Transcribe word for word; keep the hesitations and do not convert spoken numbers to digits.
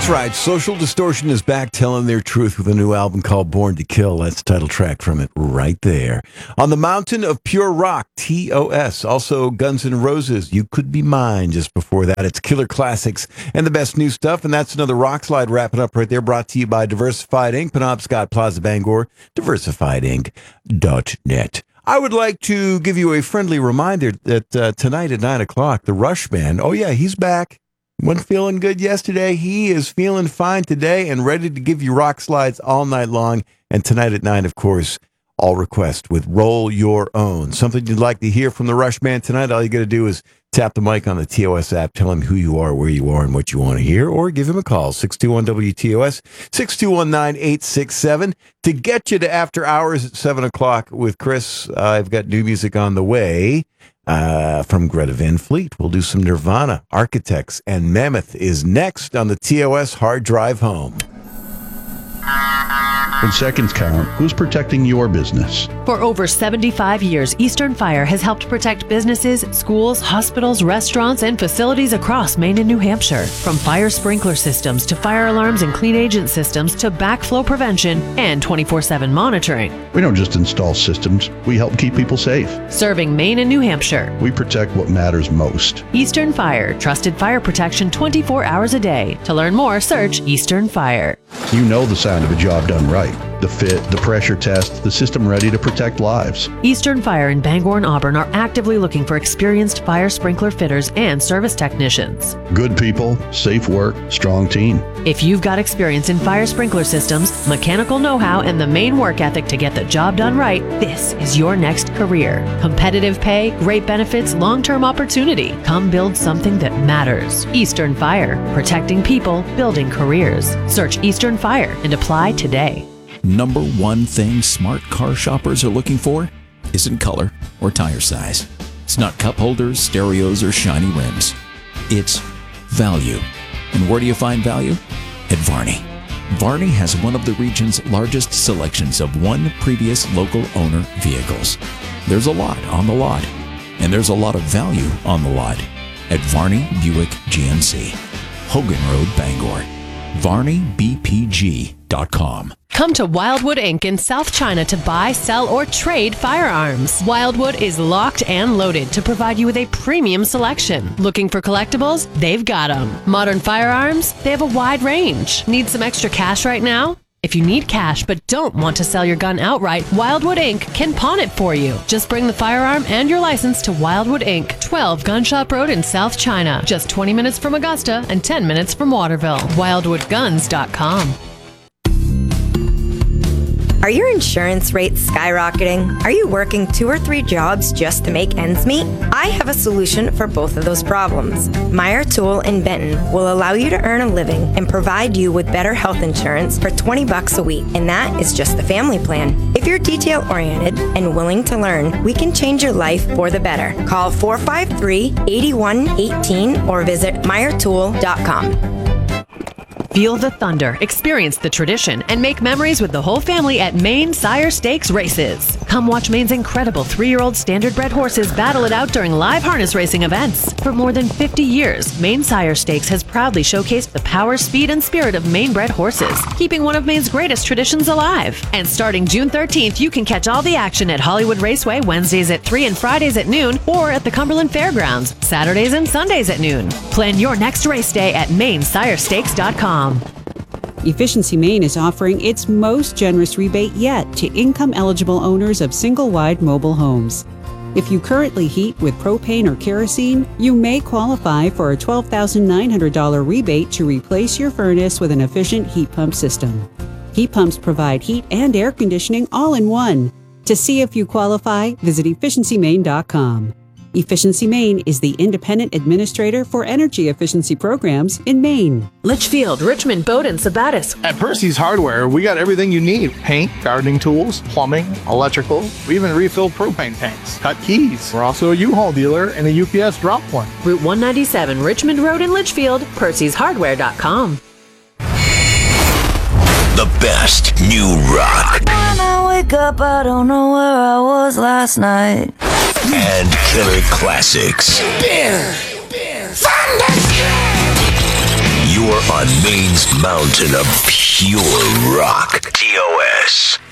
That's right. Social Distortion is back telling their truth with a new album called Born to Kill. That's the title track from it right there. On the Mountain of Pure Rock, T O S. Also, Guns N' Roses, You Could Be Mine. Just before that, it's Killer Classics and the best new stuff. And that's another Rock Slide wrapping up right there, brought to you by Diversified Incorporated. Penobscot Plaza, Bangor, diversified inc dot net. I would like to give you a friendly reminder that uh, tonight at nine o'clock, the Rush Band, oh yeah, he's back. Wasn't feeling good yesterday. He is feeling fine today and ready to give you rock slides all night long. And tonight at nine, of course, all request with Roll Your Own. Something you'd like to hear from the Rush Band tonight, all you got to do is tap the mic on the T O S app, tell him who you are, where you are, and what you want to hear, or give him a call, six two one W T O S, six two one nine eight six seven. To get you to After Hours at seven o'clock with Chris, uh, I've got new music on the way. Uh, from Greta Van Fleet. We'll do some Nirvana, Architects, and Mammoth is next on the T O S Hard Drive Home. When seconds count, who's protecting your business? For over seventy-five years, Eastern Fire has helped protect businesses, schools, hospitals, restaurants, and facilities across Maine and New Hampshire. From fire sprinkler systems to fire alarms and clean agent systems to backflow prevention and twenty-four seven monitoring. We don't just install systems, we help keep people safe. Serving Maine and New Hampshire. We protect what matters most. Eastern Fire, trusted fire protection twenty-four hours a day. To learn more, search Eastern Fire. You know the sound of a job done right. The fit, the pressure test, the system ready to protect lives. Eastern Fire in Bangor and Auburn are actively looking for experienced fire sprinkler fitters and service technicians. Good people, safe work, strong team. If you've got experience in fire sprinkler systems, mechanical know-how, and the Maine work ethic to get the job done right, this is your next career. Competitive pay, great benefits, long-term opportunity. Come build something that matters. Eastern Fire, protecting people, building careers. Search Eastern Fire and apply today. Number one thing smart car shoppers are looking for isn't color or tire size. It's not cup holders, stereos, or shiny rims. It's value. And where do you find value? At Varney. Varney has one of the region's largest selections of one previous local owner vehicles. There's a lot on the lot, and there's a lot of value on the lot at Varney Buick G M C. Hogan Road, Bangor. Varney B P G dot com. Come to Wildwood Incorporated in South China to buy, sell, or trade firearms. Wildwood is locked and loaded to provide you with a premium selection. Looking for collectibles? They've got them. Modern firearms? They have a wide range. Need some extra cash right now? If you need cash but don't want to sell your gun outright, Wildwood Incorporated can pawn it for you. Just bring the firearm and your license to Wildwood Incorporated, twelve Gun Shop Road in South China. Just twenty minutes from Augusta and ten minutes from Waterville. wildwood guns dot com. Are your insurance rates skyrocketing? Are you working two or three jobs just to make ends meet? I have a solution for both of those problems. Meyer Tool in Benton will allow you to earn a living and provide you with better health insurance for twenty bucks a week, and that is just the family plan. If you're detail-oriented and willing to learn, we can change your life for the better. Call four five three, eight one one eight or visit meyer tool dot com. Feel the thunder, experience the tradition, and make memories with the whole family at Maine Sire Stakes Races. Come watch Maine's incredible three-year-old standard-bred horses battle it out during live harness racing events. For more than fifty years, Maine Sire Stakes has proudly showcased the power, speed, and spirit of Maine-bred horses, keeping one of Maine's greatest traditions alive. And starting June thirteenth, you can catch all the action at Hollywood Raceway Wednesdays at three and Fridays at noon, or at the Cumberland Fairgrounds Saturdays and Sundays at noon. Plan your next race day at maine sire stakes dot com. Efficiency Maine is offering its most generous rebate yet to income-eligible owners of single-wide mobile homes. If you currently heat with propane or kerosene, you may qualify for a twelve thousand nine hundred dollars rebate to replace your furnace with an efficient heat pump system. Heat pumps provide heat and air conditioning all in one. To see if you qualify, visit efficiency maine dot com. Efficiency Maine is the independent administrator for energy efficiency programs in Maine. Litchfield, Richmond, Bowdoin, Sabattis. At Percy's Hardware, we got everything you need. Paint, gardening tools, plumbing, electrical. We even refill propane tanks, cut keys. We're also a U-Haul dealer and a U P S drop point. Route one ninety-seven, Richmond Road in Litchfield, percys hardware dot com. The best new rock. When I wake up, I don't know where I was last night. And killer classics. Beer. Beer. Thunderstruck. You are on Maine's mountain of pure rock. T O S.